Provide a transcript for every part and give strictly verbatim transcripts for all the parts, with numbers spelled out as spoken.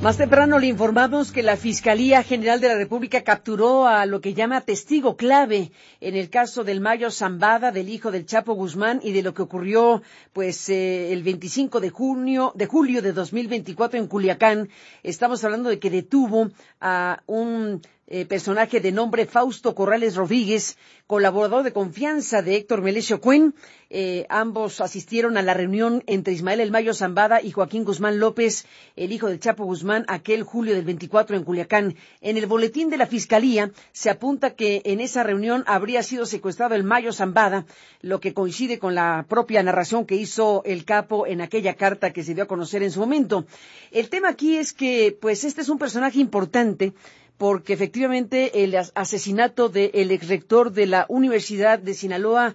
Más temprano le informamos que la Fiscalía General de la República capturó a lo que llama testigo clave en el caso del Mayo Zambada, del hijo del Chapo Guzmán, y de lo que ocurrió pues eh, el veinticinco de junio, de julio de dos mil veinticuatro en Culiacán. Estamos hablando de que detuvo a un eh, personaje de nombre Fausto Corrales Rodríguez, colaborador de confianza de Héctor Melesio Cuen. Eh, ambos asistieron a la reunión entre Ismael El Mayo Zambada y Joaquín Guzmán López, el hijo del Chapo Guzmán, aquel julio del veinticuatro en Culiacán. En el boletín de la Fiscalía se apunta que en esa reunión habría sido secuestrado el Mayo Zambada, lo que coincide con la propia narración que hizo el capo en aquella carta que se dio a conocer en su momento. El tema aquí es que, pues, este es un personaje importante, porque efectivamente el asesinato del exrector de la Universidad de Sinaloa,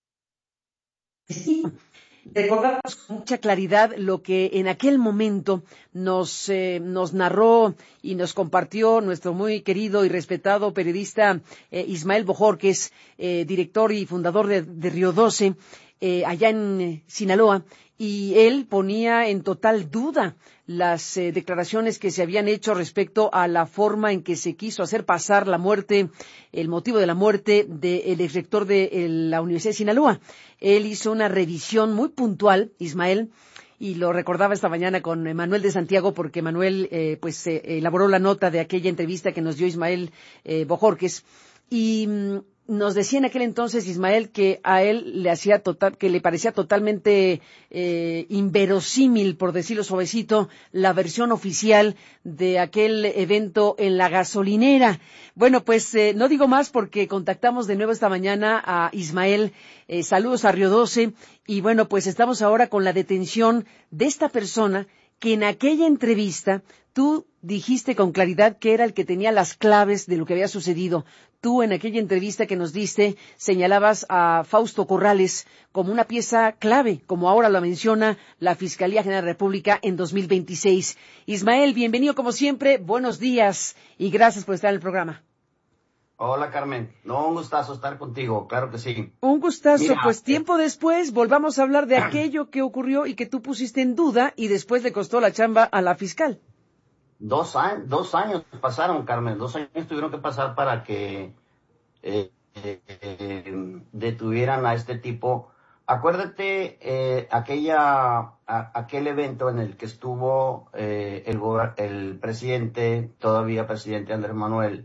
sí, recordamos con mucha claridad lo que en aquel momento nos, eh, nos narró y nos compartió nuestro muy querido y respetado periodista eh, Ismael Bojorquez, eh, director y fundador de, de Río doce, eh, allá en eh, Sinaloa, y él ponía en total duda las eh, declaraciones que se habían hecho respecto a la forma en que se quiso hacer pasar la muerte, el motivo de la muerte del exrector de eh, la Universidad de Sinaloa. Él hizo una revisión muy puntual, Ismael, y lo recordaba esta mañana con Manuel de Santiago, porque Manuel eh, pues eh, elaboró la nota de aquella entrevista que nos dio Ismael eh, Bojorquez, y mm, nos decía en aquel entonces Ismael que a él le hacía total, que le parecía totalmente eh, inverosímil, por decirlo suavecito, la versión oficial de aquel evento en la gasolinera. Bueno, pues eh, no digo más porque contactamos de nuevo esta mañana a Ismael. Eh, saludos a Río doce, y bueno, pues estamos ahora con la detención de esta persona que en aquella entrevista tú dijiste con claridad que era el que tenía las claves de lo que había sucedido. Tú, en aquella entrevista que nos diste, señalabas a Fausto Corrales como una pieza clave, como ahora lo menciona la Fiscalía General de la República en dos mil veintiséis. Ismael, bienvenido como siempre, buenos días y gracias por estar en el programa. Hola, Carmen. No, un gustazo estar contigo, claro que sí. Un gustazo. Mira, pues tiempo eh... después volvamos a hablar de aquello que ocurrió y que tú pusiste en duda y después le costó la chamba a la fiscal. Dos años, dos años pasaron, Carmen, dos años tuvieron que pasar para que eh, eh, eh, detuvieran a este tipo. Acuérdate eh, aquella, a, aquel evento en el que estuvo eh, el, el presidente, todavía presidente Andrés Manuel,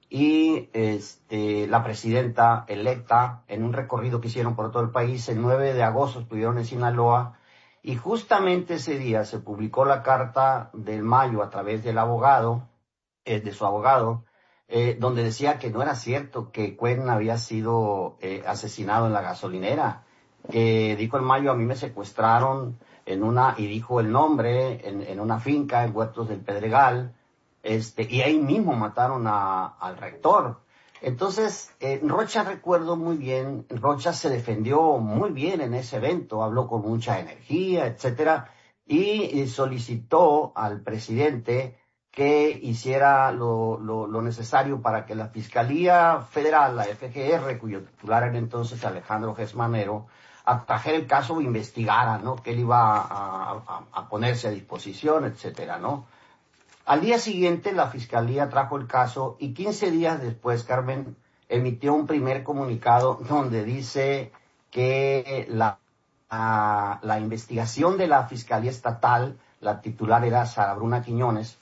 y este, la presidenta electa en un recorrido que hicieron por todo el país. El nueve de agosto estuvieron en Sinaloa. Y justamente ese día se publicó la carta del Mayo a través del abogado, eh, de su abogado, eh, donde decía que no era cierto que Cuen había sido eh, asesinado en la gasolinera. Que dijo el Mayo, a mí me secuestraron en una, y dijo el nombre, en, en una finca en Huertos del Pedregal, este, y ahí mismo mataron a, al rector. Entonces, eh, Rocha recuerdo muy bien, Rocha se defendió muy bien en ese evento, habló con mucha energía, etcétera, y, y solicitó al presidente que hiciera lo, lo, lo necesario para que la Fiscalía Federal, la F G R, cuyo titular era entonces Alejandro Gesmanero, atrajera el caso o investigara, ¿no?, que él iba a, a, a ponerse a disposición, etcétera, ¿no? Al día siguiente la Fiscalía trajo el caso y quince días después, Carmen, emitió un primer comunicado donde dice que la, la, la investigación de la Fiscalía Estatal, la titular era Sara Bruna Quiñones,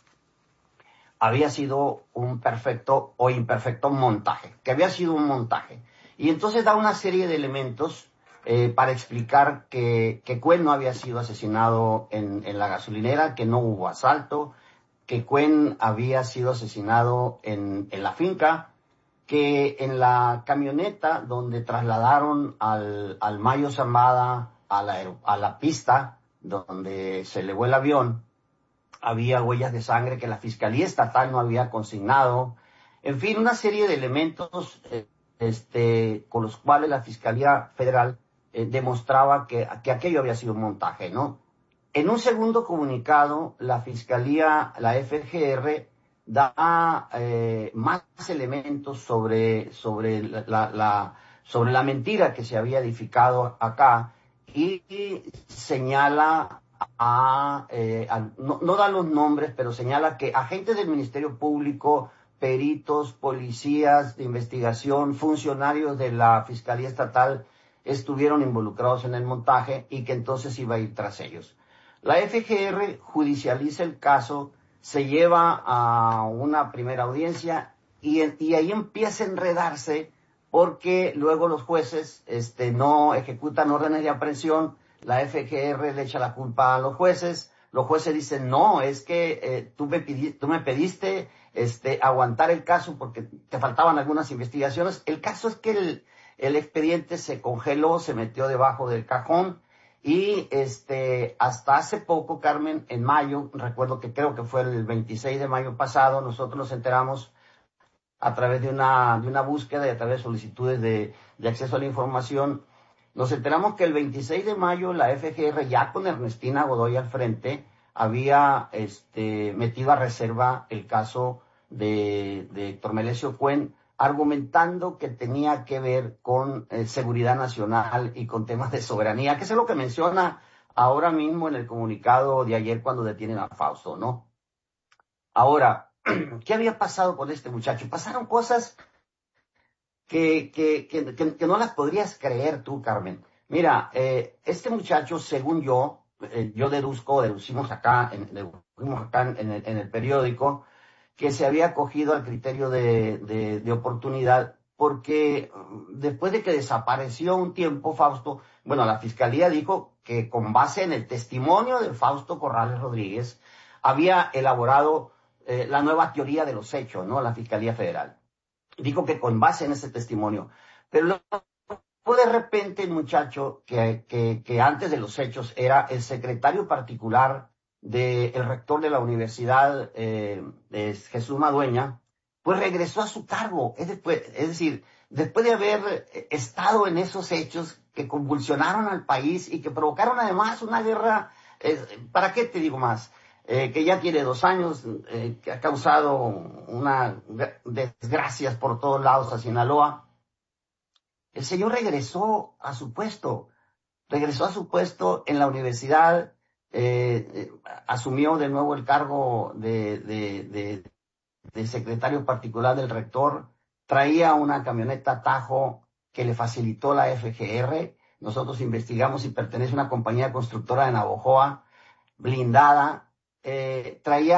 había sido un perfecto o imperfecto montaje, que había sido un montaje. Y entonces da una serie de elementos eh, para explicar que, que Cuen no había sido asesinado en, en la gasolinera, que no hubo asalto, que Cuen había sido asesinado en, en la finca, que en la camioneta donde trasladaron al, al Mayo Zambada a la, a la pista donde se elevó el avión, había huellas de sangre que la Fiscalía Estatal no había consignado. En fin, una serie de elementos eh, este, con los cuales la Fiscalía Federal eh, demostraba que, que aquello había sido un montaje, ¿no? En un segundo comunicado, la Fiscalía, la F G R, da eh, más elementos sobre, sobre, la, la, sobre la mentira que se había edificado acá y, y señala a, eh, a no, no da los nombres, pero señala que agentes del Ministerio Público, peritos, policías de investigación, funcionarios de la Fiscalía Estatal estuvieron involucrados en el montaje y que entonces iba a ir tras ellos. La F G R judicializa el caso, se lleva a una primera audiencia y, y ahí empieza a enredarse porque luego los jueces este, no ejecutan órdenes de aprehensión, la F G R le echa la culpa a los jueces, los jueces dicen, no, es que eh, tú, me pidi, tú me pediste este, aguantar el caso porque te faltaban algunas investigaciones. El caso es que el, el expediente se congeló, se metió debajo del cajón y este, hasta hace poco, Carmen, en mayo, recuerdo que creo que fue el veintiséis de mayo pasado, nosotros nos enteramos a través de una, de una búsqueda y a través de solicitudes de, de acceso a la información, nos enteramos que el veintiséis de mayo la F G R, ya con Ernestina Godoy al frente, había este, metido a reserva el caso de, de Héctor Melesio Cuen, argumentando que tenía que ver con eh, seguridad nacional y con temas de soberanía, que es lo que menciona ahora mismo en el comunicado de ayer cuando detienen a Fausto, ¿no? Ahora, ¿qué había pasado con este muchacho? Pasaron cosas que, que, que, que, que no las podrías creer tú, Carmen. Mira, eh, este muchacho, según yo, eh, yo deduzco, deducimos acá, en, deducimos acá en, el, en el periódico, que se había acogido al criterio de, de, de oportunidad, porque después de que desapareció un tiempo Fausto, bueno, la Fiscalía dijo que con base en el testimonio de Fausto Corrales Rodríguez, había elaborado eh, la nueva teoría de los hechos, ¿no? La Fiscalía Federal. Dijo que con base en ese testimonio. Pero luego de repente el muchacho, que, que, que antes de los hechos era el secretario particular del rector de la universidad, eh, de Jesús Madueña, pues regresó a su cargo. Es, después, es decir, después de haber estado en esos hechos que convulsionaron al país y que provocaron además una guerra, eh, ¿para qué te digo más? Eh, que ya tiene dos años, eh, que ha causado una desgracias por todos lados a Sinaloa. El señor regresó a su puesto, regresó a su puesto en la universidad, eh, eh, asumió de nuevo el cargo de, de, de, de secretario particular del rector, traía una camioneta Tajo que le facilitó la F G R. Nosotros investigamos si pertenece a una compañía constructora de Navojoa, blindada. Eh, traía